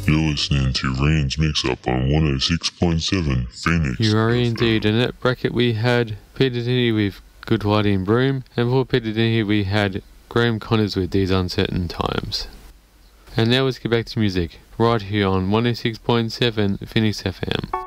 You're listening to Rand's Mix-Up on 106.7 Phoenix. You are indeed. In that bracket we had Peter Denny with Good Whiting Broom, and for Peter Denny we had Graham Connors with These Uncertain Times. And now let's get back to music, right here on 106.7 Phoenix FM.